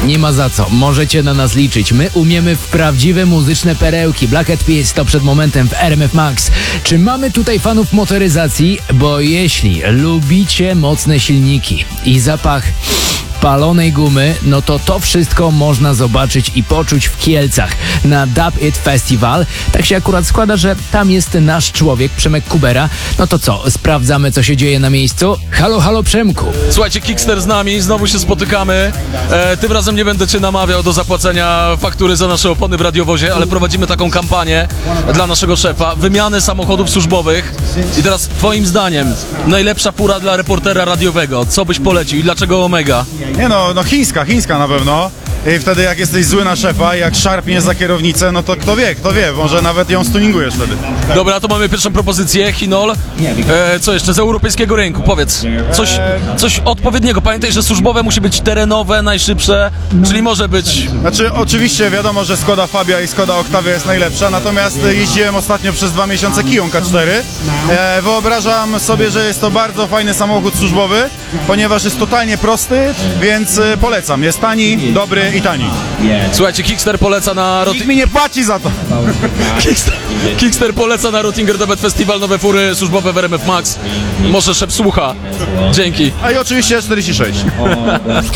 Nie ma za co, możecie na nas liczyć. My umiemy w prawdziwe muzyczne perełki. Black Eyed Peas to przed momentem w RMF Max. Czy mamy tutaj fanów motoryzacji? Bo jeśli lubicie mocne silniki i zapach palonej gumy, no to wszystko można zobaczyć i poczuć w Kielcach na Dub It Festival. Tak się akurat składa, że tam jest nasz człowiek, Przemek Kubera. No to co, sprawdzamy, co się dzieje na miejscu? Halo, halo Przemku. Słuchajcie, Kickster z nami, znowu się spotykamy. Tym razem nie będę cię namawiał do zapłacenia faktury za nasze opony w radiowozie, ale prowadzimy taką kampanię dla naszego szefa, wymiany samochodów służbowych. I teraz twoim zdaniem, najlepsza fura dla reportera radiowego, co byś polecił i dlaczego Omega? Nie no, chińska na pewno. I wtedy jak jesteś zły na szefa i jak szarpniesz za kierownicę, no to kto wie, może nawet ją stuningujesz wtedy. Dobra, to mamy pierwszą propozycję, Hinol. Co jeszcze z europejskiego rynku? Powiedz, coś odpowiedniego. Pamiętaj, że służbowe musi być terenowe, najszybsze, czyli może być... Znaczy oczywiście wiadomo, że Skoda Fabia i Skoda Octavia jest najlepsza, natomiast jeździłem ostatnio przez 2 miesiące Kiją K4. Wyobrażam sobie, że jest to bardzo fajny samochód służbowy, ponieważ jest totalnie prosty, więc polecam. Jest tani, dobry i tani. Słuchajcie, Kickster poleca na... Nikt mi nie płaci za to. Kickster poleca na Rottinger Debet Festival nowe fury służbowe w RMF Max. Może szef słucha. Dzięki. A i oczywiście 46.